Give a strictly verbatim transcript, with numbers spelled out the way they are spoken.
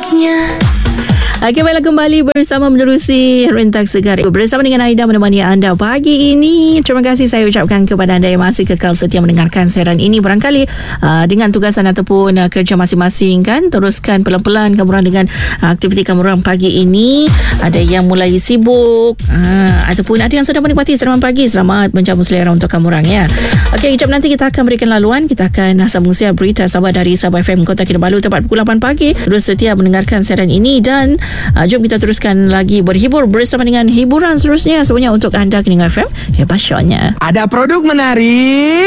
Musiknya. Okey, baiklah, kembali bersama menerusi Rentak Segar bersama dengan Aida menemani anda pagi ini. Terima kasih saya ucapkan kepada anda yang masih kekal setia mendengarkan siaran ini. Barangkali uh, dengan tugasan ataupun uh, kerja masing-masing kan, teruskan pelan-pelan kamu orang dengan uh, aktiviti kamu orang pagi ini. Ada yang mulai sibuk uh, ataupun ada yang sedang menikmati sarapan pagi. Selamat menjamu selera untuk kamu orang ya. Okey, kejap nanti kita akan berikan laluan. Kita akan sambung siar berita Sabah dari Sabah F M Kota Kinabalu tepat pukul lapan pagi. Terus setia mendengarkan siaran ini dan Uh, jom kita teruskan lagi berhibur bersama dengan hiburan seterusnya semuanya untuk anda Keningan F M. Okay, pasyoknya. Ada produk menarik.